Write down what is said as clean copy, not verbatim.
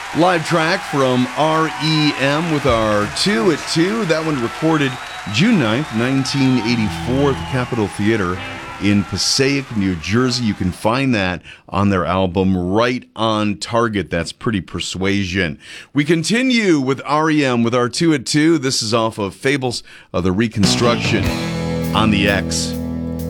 Live track from REM with our 2 at 2. That one recorded June 9th, 1984 at the Capitol Theater in Passaic, New Jersey. You can find that on their album Right on Target. That's Pretty Persuasion. We continue with REM with our 2 at 2. This is off of Fables of the Reconstruction on the X.